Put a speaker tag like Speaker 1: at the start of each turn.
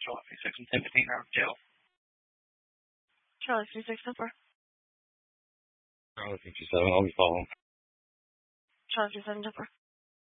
Speaker 1: Charlie 36 and 1015 are jail.
Speaker 2: Charlie 36-4.
Speaker 1: Charlie 57, I'll be following.
Speaker 2: Charlie 37-4.